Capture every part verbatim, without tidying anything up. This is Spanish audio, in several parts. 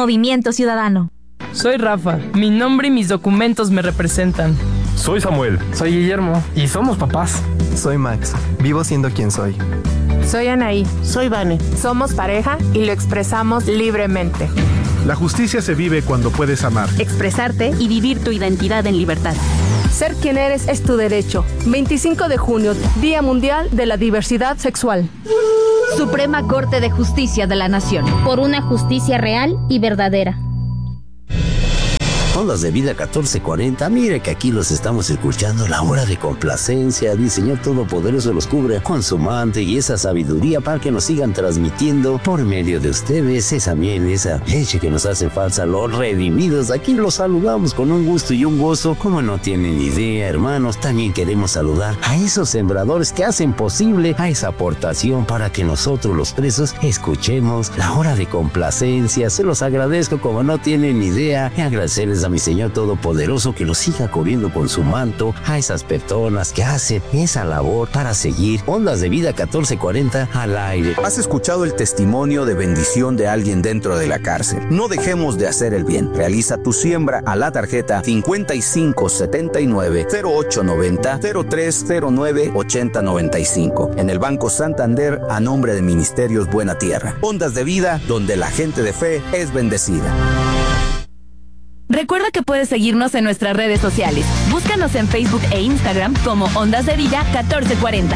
Movimiento Ciudadano. Soy Rafa, mi nombre y mis documentos me representan. Soy Samuel. Soy Guillermo y somos papás. Soy Max, vivo siendo quien soy. Soy Anaí. Soy Vane. Somos pareja y lo expresamos libremente. La justicia se vive cuando puedes amar, expresarte y vivir tu identidad en libertad. Ser quien eres es tu derecho. veinticinco de junio, Día Mundial de la Diversidad Sexual. Suprema Corte de Justicia de la Nación. Por una justicia real y verdadera. Ondas de Vida catorce cuarenta, mire que aquí los estamos escuchando, la hora de complacencia. El Señor Todopoderoso los cubre con su manto y esa sabiduría para que nos sigan transmitiendo por medio de ustedes esa miel, esa leche que nos hace falta, los redimidos. Aquí los saludamos con un gusto y un gozo, como no tienen idea, hermanos. También queremos saludar a esos sembradores que hacen posible a esa aportación para que nosotros los presos escuchemos la hora de complacencia. Se los agradezco como no tienen idea y agradecerles a mi Señor Todopoderoso que los siga cubriendo con su manto a esas personas que hacen esa labor para seguir Ondas de Vida catorce cuarenta al aire. Has escuchado el testimonio de bendición de alguien dentro de la cárcel. No dejemos de hacer el bien. Realiza tu siembra a la tarjeta cincuenta y cinco setenta y nueve cero ocho noventa cero tres cero nueve ochenta noventa y cinco en el Banco Santander a nombre de Ministerios Buena Tierra. Ondas de Vida, donde la gente de fe es bendecida. Recuerda que puedes seguirnos en nuestras redes sociales. Búscanos en Facebook e Instagram como Ondas de Vida catorce cuarenta.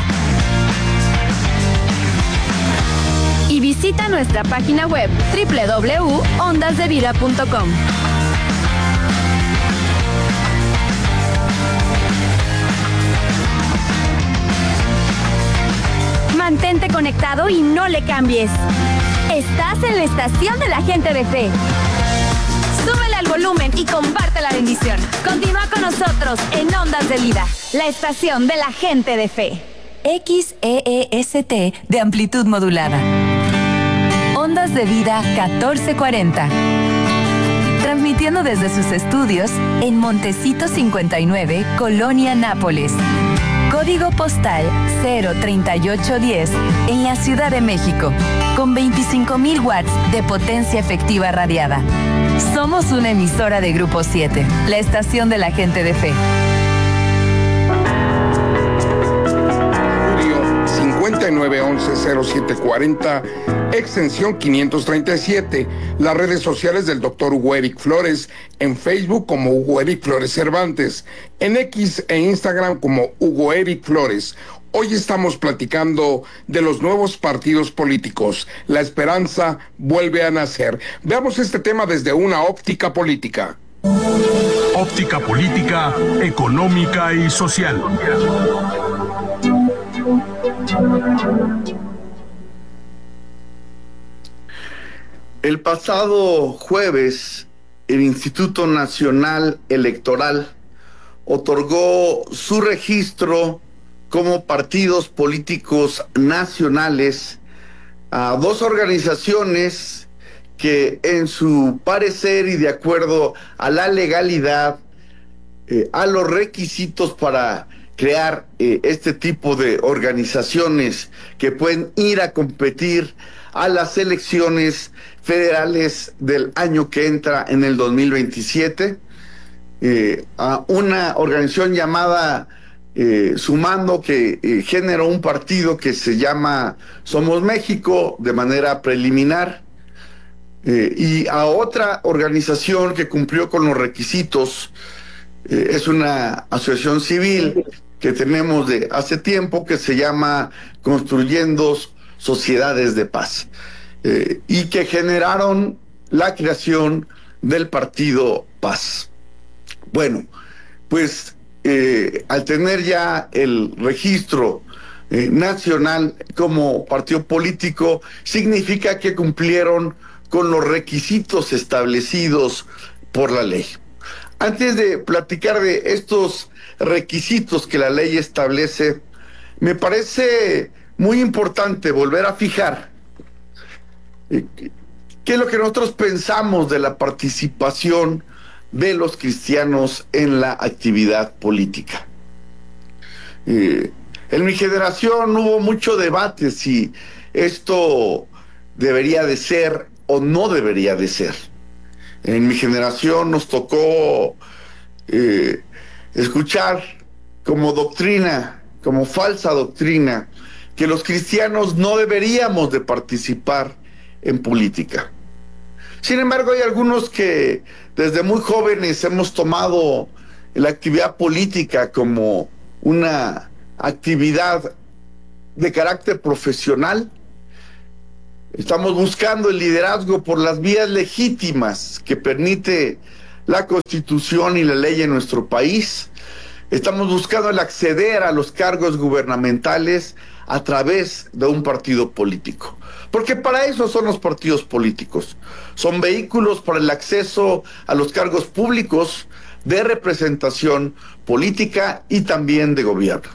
Y visita nuestra página web doble u doble u doble u punto ondas de vida punto com. Mantente conectado y no le cambies. Estás en la estación de la gente de fe. Súbele al volumen y comparte la bendición. Continúa con nosotros en Ondas de Vida, la estación de la gente de fe. X E E S T de amplitud modulada. Ondas de Vida catorce cuarenta. Transmitiendo desde sus estudios en Montecito cincuenta y nueve, Colonia Nápoles. Código postal cero treinta y ocho diez en la Ciudad de México, con veinticinco mil watts de potencia efectiva radiada. Somos una emisora de Grupo siete, la estación de la gente de fe. cincuenta y nueve once cero siete cuarenta, extensión quinientos treinta y siete. Las redes sociales del doctor Hugo Eric Flores, en Facebook como Hugo Eric Flores Cervantes, en X e Instagram como Hugo Eric Flores. Hoy estamos platicando de los nuevos partidos políticos. La esperanza vuelve a nacer. Veamos este tema desde una óptica política. Óptica política, económica y social. El pasado jueves, el Instituto Nacional Electoral otorgó su registro como partidos políticos nacionales a dos organizaciones que, en su parecer y de acuerdo a la legalidad, eh, a los requisitos para crear eh, este tipo de organizaciones que pueden ir a competir a las elecciones federales del año que entra, en el dos mil veintisiete, eh, a una organización llamada eh, Sumando, que eh, generó un partido que se llama Somos México de manera preliminar, eh, y a otra organización que cumplió con los requisitos. Eh, es una asociación civil que tenemos de hace tiempo, que se llama Construyendo Sociedades de Paz, eh, y que generaron la creación del partido Paz. Bueno, pues eh, al tener ya el registro eh, nacional como partido político, significa que cumplieron con los requisitos establecidos por la ley. Antes de platicar de estos requisitos que la ley establece, me parece muy importante volver a fijar eh, qué es lo que nosotros pensamos de la participación de los cristianos en la actividad política. Eh, en mi generación hubo mucho debate si esto debería de ser o no debería de ser. En mi generación nos tocó eh, escuchar como doctrina, como falsa doctrina, que los cristianos no deberíamos de participar en política. Sin embargo, hay algunos que desde muy jóvenes hemos tomado la actividad política como una actividad de carácter profesional. Estamos buscando el liderazgo por las vías legítimas que permite la Constitución y la ley en nuestro país. Estamos buscando el acceder a los cargos gubernamentales a través de un partido político. Porque para eso son los partidos políticos. Son vehículos para el acceso a los cargos públicos de representación política y también de gobierno.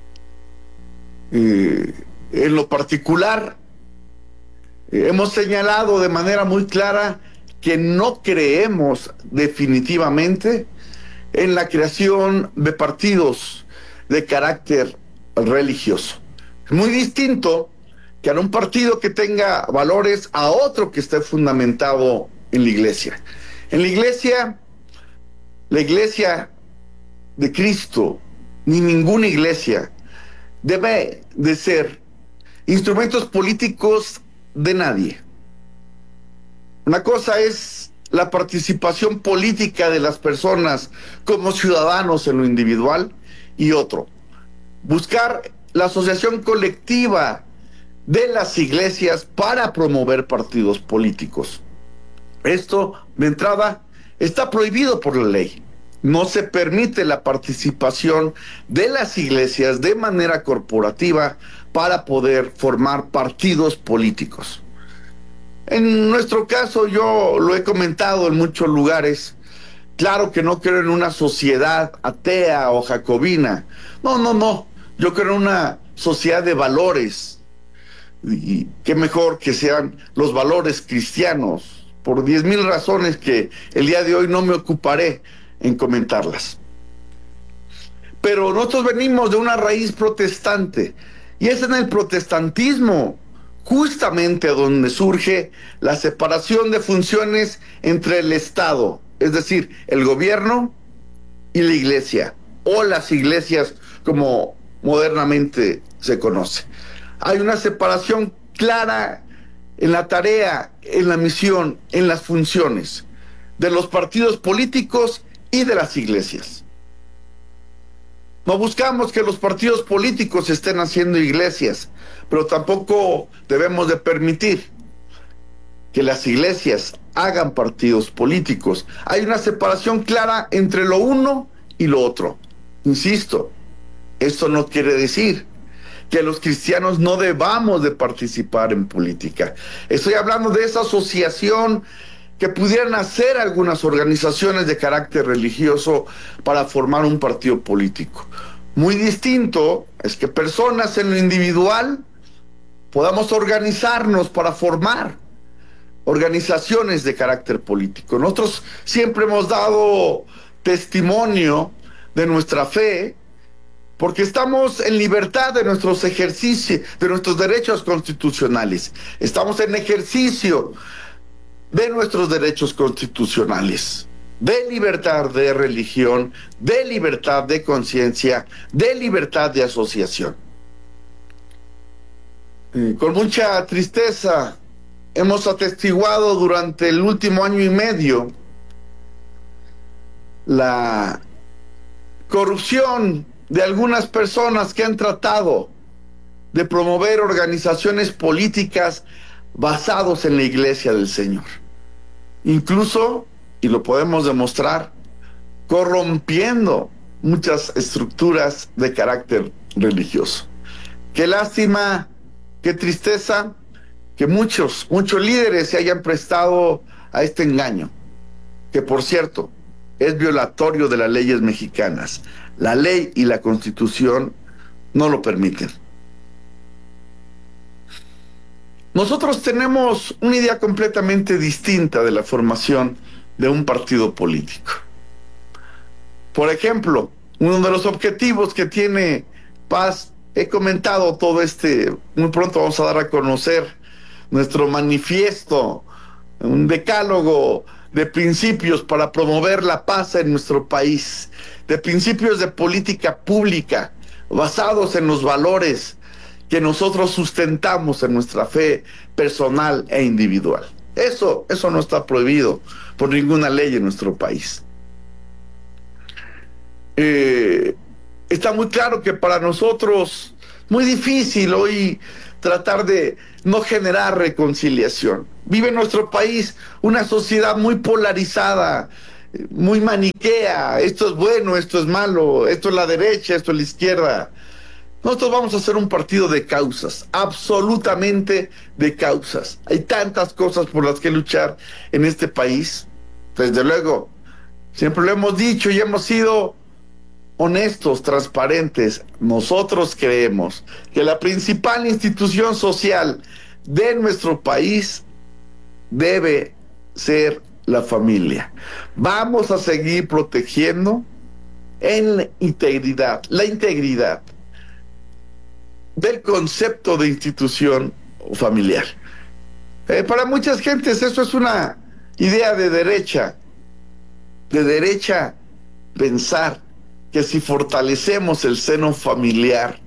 Eh, en lo particular, eh, hemos señalado de manera muy clara que no creemos definitivamente en la creación de partidos de carácter religioso. Es muy distinto que a un partido que tenga valores a otro que esté fundamentado en la iglesia. En la iglesia, la iglesia de Cristo, ni ninguna iglesia, debe de ser instrumentos políticos de nadie. Una cosa es la participación política de las personas como ciudadanos en lo individual y otro, buscar la asociación colectiva de las iglesias para promover partidos políticos. Esto, de entrada, está prohibido por la ley. No se permite la participación de las iglesias de manera corporativa para poder formar partidos políticos. En nuestro caso, yo lo he comentado en muchos lugares, claro que no creo en una sociedad atea o jacobina. No, no, no. Yo creo en una sociedad de valores. Y qué mejor que sean los valores cristianos, por diez mil razones que el día de hoy no me ocuparé en comentarlas. Pero nosotros venimos de una raíz protestante, y es en el protestantismo justamente donde surge la separación de funciones entre el Estado, es decir, el gobierno y la iglesia, o las iglesias como modernamente se conoce. Hay una separación clara en la tarea, en la misión, en las funciones de los partidos políticos y de las iglesias. No buscamos que los partidos políticos estén haciendo iglesias, pero tampoco debemos de permitir que las iglesias hagan partidos políticos. Hay una separación clara entre lo uno y lo otro. Insisto, esto no quiere decir que los cristianos no debamos de participar en política. Estoy hablando de esa asociación que pudieran hacer algunas organizaciones de carácter religioso para formar un partido político. Muy distinto es que personas en lo individual podamos organizarnos para formar organizaciones de carácter político. Nosotros siempre hemos dado testimonio de nuestra fe porque estamos en libertad de nuestros ejercicios, de nuestros derechos constitucionales. Estamos en ejercicio de nuestros derechos constitucionales, de libertad de religión, de libertad de conciencia, de libertad de asociación. Eh, con mucha tristeza hemos atestiguado durante el último año y medio la corrupción de algunas personas que han tratado de promover organizaciones políticas basados en la iglesia del Señor. Incluso, y lo podemos demostrar, corrompiendo muchas estructuras de carácter religioso. Qué lástima, qué tristeza que muchos, muchos líderes se hayan prestado a este engaño, que por cierto, es violatorio de las leyes mexicanas. La ley y la Constitución no lo permiten. Nosotros tenemos una idea completamente distinta de la formación de un partido político. Por ejemplo, uno de los objetivos que tiene Paz, he comentado todo este, muy pronto vamos a dar a conocer nuestro manifiesto, un decálogo de principios para promover la paz en nuestro país, de principios de política pública basados en los valores que nosotros sustentamos en nuestra fe personal e individual. Eso, eso no está prohibido por ninguna ley en nuestro país. Eh, está muy claro que para nosotros muy difícil hoy tratar de no generar reconciliación. Vive en nuestro país una sociedad muy polarizada, muy maniquea. Esto es bueno, esto es malo, esto es la derecha, esto es la izquierda. Nosotros vamos a hacer un partido de causas, absolutamente de causas. Hay tantas cosas por las que luchar en este país. Desde luego, siempre lo hemos dicho y hemos sido honestos, transparentes. Nosotros creemos que la principal institución social de nuestro país debe ser la familia. Vamos a seguir protegiendo en la integridad, la integridad del concepto de institución familiar. Eh, para muchas gentes eso es una idea de derecha, de derecha pensar que si fortalecemos el seno familiar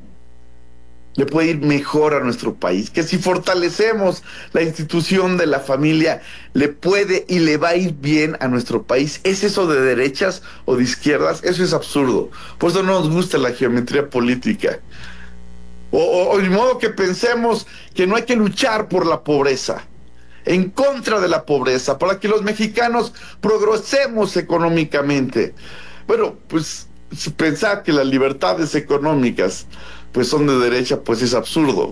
le puede ir mejor a nuestro país, que si fortalecemos la institución de la familia le puede y le va a ir bien a nuestro país. ¿Es eso de derechas o de izquierdas? Eso es absurdo. Por eso no nos gusta la geometría política. O, o, o de modo que pensemos que no hay que luchar por la pobreza, en contra de la pobreza, para que los mexicanos progresemos económicamente. Bueno, pues pensar que las libertades económicas pues son de derecha, pues es absurdo.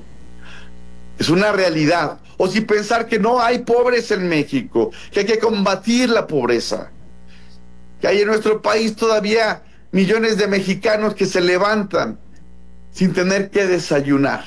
Es una realidad. O si pensar que no hay pobres en México, que hay que combatir la pobreza, que hay en nuestro país todavía millones de mexicanos que se levantan sin tener que desayunar.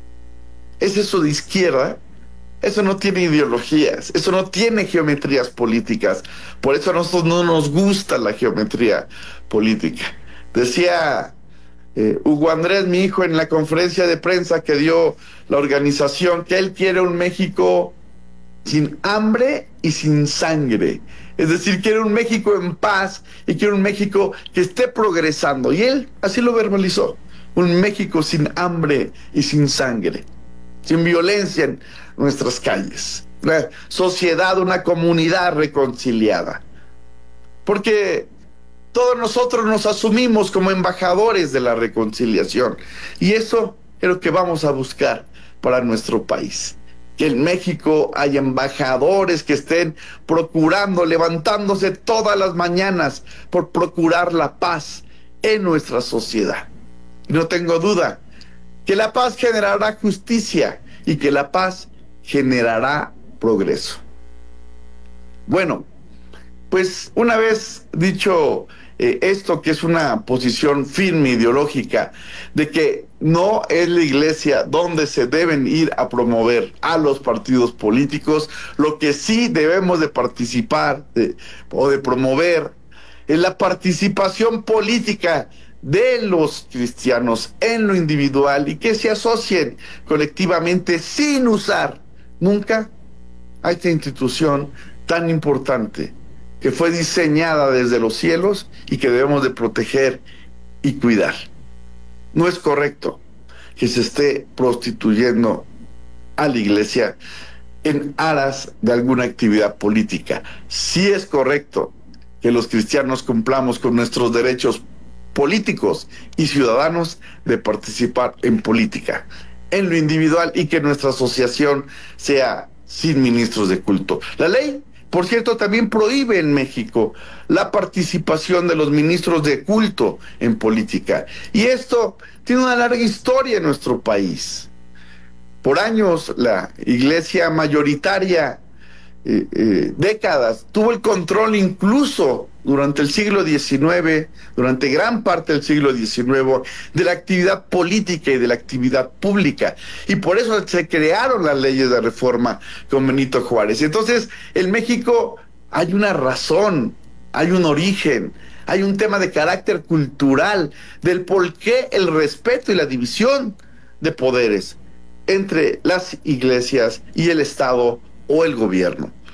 ¿Es eso de izquierda? Eso no tiene ideologías, eso no tiene geometrías políticas. Por eso a nosotros no nos gusta la geometría política. Decía eh, Hugo Andrés, mi hijo, en la conferencia de prensa que dio la organización, que él quiere un México sin hambre y sin sangre. Es decir, quiere un México en paz y quiere un México que esté progresando. Y él así lo verbalizó. Un México sin hambre y sin sangre, sin violencia en nuestras calles. Una sociedad, una comunidad reconciliada. Porque todos nosotros nos asumimos como embajadores de la reconciliación. Y eso es lo que vamos a buscar para nuestro país. Que en México haya embajadores que estén procurando, levantándose todas las mañanas por procurar la paz en nuestra sociedad. No tengo duda que la paz generará justicia y que la paz generará progreso. Bueno, pues una vez dicho eh, esto, que es una posición firme ideológica de que no es la iglesia donde se deben ir a promover a los partidos políticos, lo que sí debemos de participar de, o de promover es la participación política de los cristianos en lo individual y que se asocien colectivamente sin usar nunca a esta institución tan importante que fue diseñada desde los cielos y que debemos de proteger y cuidar. No es correcto que se esté prostituyendo a la iglesia en aras de alguna actividad política. Sí es correcto que los cristianos cumplamos con nuestros derechos políticos y ciudadanos de participar en política, en lo individual, y que nuestra asociación sea sin ministros de culto. La ley, por cierto, también prohíbe en México la participación de los ministros de culto en política. Y esto tiene una larga historia en nuestro país. Por años, la iglesia mayoritaria, eh, eh, décadas, tuvo el control incluso durante el siglo diecinueve, durante gran parte del siglo diecinueve, de la actividad política y de la actividad pública. Y por eso se crearon las leyes de reforma con Benito Juárez. Entonces, en México hay una razón, hay un origen, hay un tema de carácter cultural, del por qué el respeto y la división de poderes entre las iglesias y el Estado o el gobierno.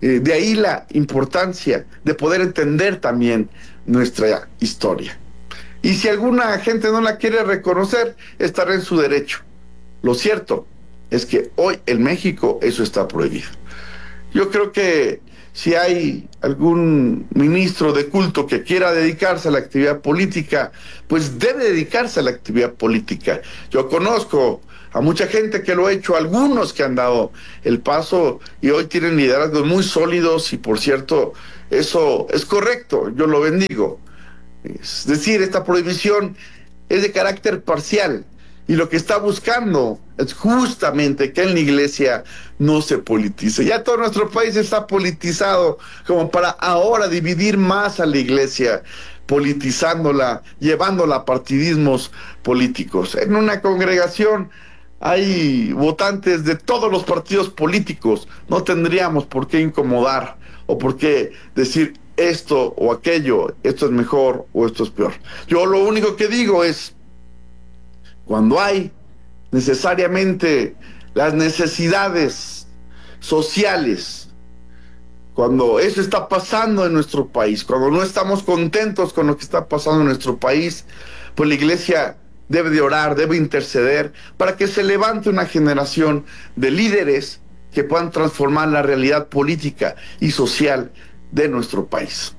Eh, de ahí la importancia de poder entender también nuestra historia. Y si alguna gente no la quiere reconocer, estará en su derecho. Lo cierto es que hoy en México eso está prohibido. Yo creo que si hay algún ministro de culto que quiera dedicarse a la actividad política, pues debe dedicarse a la actividad política. Yo conozco a mucha gente que lo ha hecho, algunos que han dado el paso y hoy tienen liderazgos muy sólidos y, por cierto, eso es correcto, yo lo bendigo. Es decir, esta prohibición es de carácter parcial y lo que está buscando es justamente que en la iglesia no se politice. Ya todo nuestro país está politizado como para ahora dividir más a la iglesia, politizándola, llevándola a partidismos políticos. En una congregación hay votantes de todos los partidos políticos, no tendríamos por qué incomodar o por qué decir esto o aquello, esto es mejor o esto es peor. Yo lo único que digo es, cuando hay necesariamente las necesidades sociales, cuando eso está pasando en nuestro país, cuando no estamos contentos con lo que está pasando en nuestro país, pues la iglesia debe de orar, debe interceder para que se levante una generación de líderes que puedan transformar la realidad política y social de nuestro país.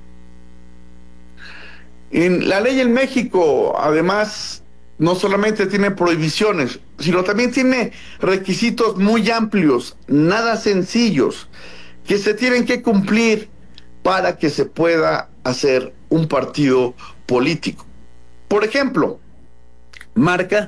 En la ley en México, además, no solamente tiene prohibiciones, sino también tiene requisitos muy amplios, nada sencillos, que se tienen que cumplir para que se pueda hacer un partido político. Por ejemplo, marca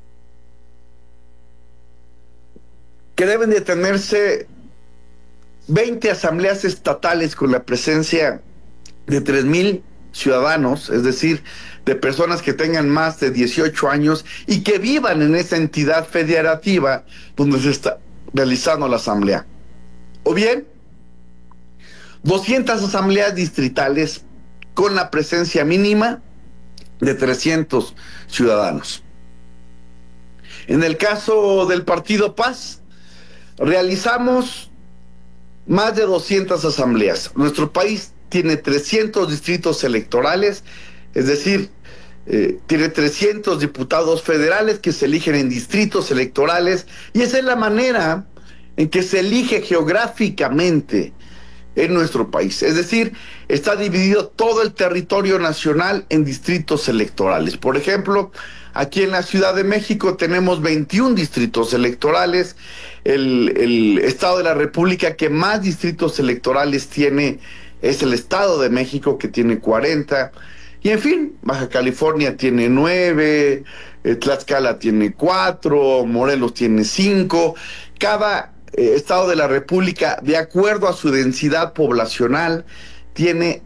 que deben de tenerse veinte asambleas estatales con la presencia de tres mil ciudadanos, es decir, de personas que tengan más de dieciocho años y que vivan en esa entidad federativa donde se está realizando la asamblea. O bien, doscientas asambleas distritales con la presencia mínima de trescientos ciudadanos. En el caso del Partido Paz, realizamos más de doscientas asambleas. Nuestro país tiene trescientos distritos electorales, es decir, eh, tiene trescientos diputados federales que se eligen en distritos electorales, y esa es la manera en que se elige geográficamente en nuestro país. Es decir, está dividido todo el territorio nacional en distritos electorales. Por ejemplo, aquí en la Ciudad de México tenemos veintiún distritos electorales. El, el Estado de la República que más distritos electorales tiene es el Estado de México, que tiene cuarenta. Y en fin, Baja California tiene nueve, eh, Tlaxcala tiene cuatro, Morelos tiene cinco. Cada eh, Estado de la República, de acuerdo a su densidad poblacional, tiene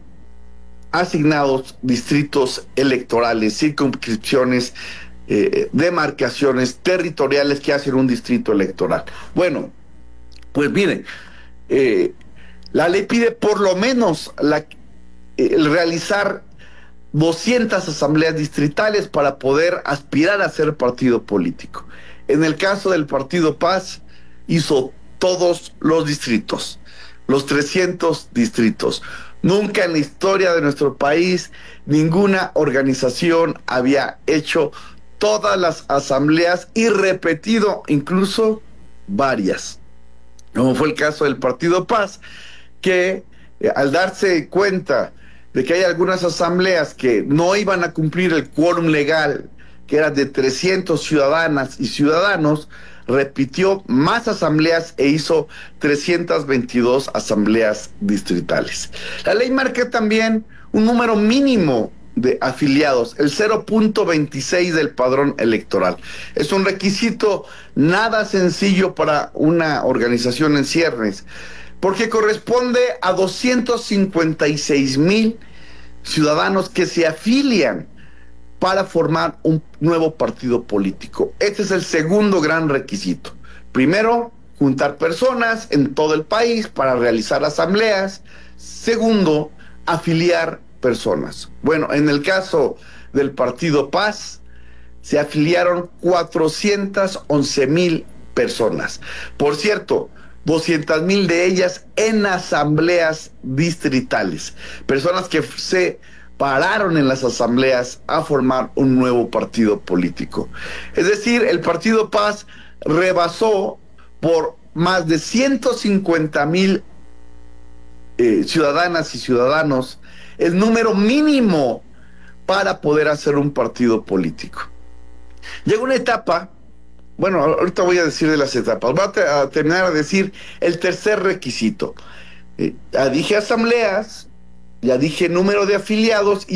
asignados distritos electorales, circunscripciones, eh, demarcaciones territoriales que hacen un distrito electoral. Bueno, pues miren, eh, la ley pide por lo menos la, eh, el realizar doscientas asambleas distritales para poder aspirar a ser partido político. En el caso del Partido Paz, hizo todos los distritos, los trescientos distritos. Nunca en la historia de nuestro país ninguna organización había hecho todas las asambleas y repetido incluso varias, como fue el caso del Partido Paz, que eh, al darse cuenta de que hay algunas asambleas que no iban a cumplir el quórum legal, que era de trescientos ciudadanas y ciudadanos, repitió más asambleas e hizo trescientas veintidós asambleas distritales. La ley marca también un número mínimo de afiliados, el cero punto veintiséis del padrón electoral. Es un requisito nada sencillo para una organización en ciernes, porque corresponde a doscientos cincuenta y seis mil ciudadanos que se afilian para formar un nuevo partido político. Este es el segundo gran requisito. Primero, juntar personas en todo el país para realizar asambleas. Segundo, afiliar personas. Bueno, en el caso del Partido Paz, se afiliaron cuatrocientas once mil personas. Por cierto, doscientas mil de ellas en asambleas distritales. Personas que se pararon en las asambleas a formar un nuevo partido político. Es decir, el Partido Paz rebasó por más de ciento cincuenta mil eh, ciudadanas y ciudadanos el número mínimo para poder hacer un partido político. Llega una etapa, bueno, ahorita voy a decir de las etapas, voy a, te, a terminar a decir el tercer requisito. Eh, ya dije asambleas, ya dije número de afiliados y